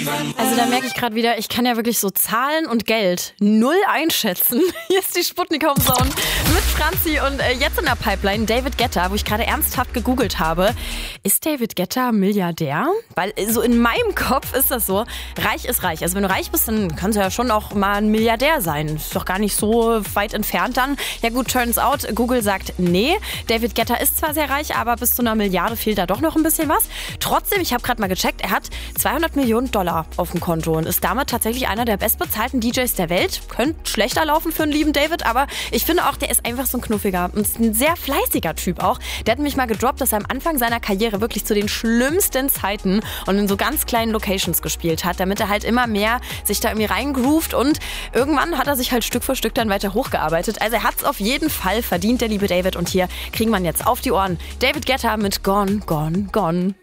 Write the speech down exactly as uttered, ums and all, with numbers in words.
Also da merke ich gerade wieder, ich kann ja wirklich so Zahlen und Geld null einschätzen. Hier ist die Sputnik Homezone mit Franzi und äh, jetzt in der Pipeline David Guetta, wo ich gerade ernsthaft gegoogelt habe. Ist David Guetta Milliardär? Weil so in meinem Kopf ist das so, reich ist reich. Also wenn du reich bist, dann kannst du ja schon auch mal ein Milliardär sein. Ist doch gar nicht so weit entfernt dann. Ja gut, turns out, Google sagt nee. David Guetta ist zwar sehr reich, aber bis zu einer Milliarde fehlt da doch noch ein bisschen was. Trotzdem, ich habe gerade mal gecheckt, er hat zweihundert Millionen Dollar auf dem Konto und ist damit tatsächlich einer der bestbezahlten D Js der Welt. Könnte schlechter laufen für einen lieben David, aber ich finde auch, der ist einfach so ein knuffiger und ist ein sehr fleißiger Typ auch. Der hat mich mal gedroppt, dass er am Anfang seiner Karriere wirklich zu den schlimmsten Zeiten und in so ganz kleinen Locations gespielt hat, damit er halt immer mehr sich da irgendwie reingroovt und irgendwann hat er sich halt Stück für Stück dann weiter hochgearbeitet. Also er hat es auf jeden Fall verdient, der liebe David, und hier kriegen wir ihn jetzt auf die Ohren. David Guetta mit Gone, Gone, Gone.